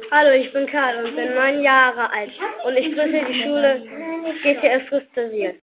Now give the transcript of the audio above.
Hallo, ich bin Karl und bin 9 Jahre alt und ich grüße die Schule GTS Rüstersiel.